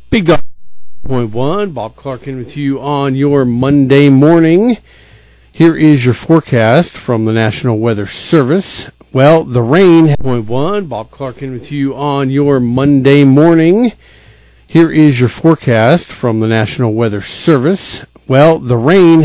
Big Dog Point One, Bob Clarkin with you on your Monday morning. Here is your forecast from the National Weather Service. Well, the rain, Point One, Bob Clarkin with you on your Monday morning. Here is your forecast from the National Weather Service. Well, the rain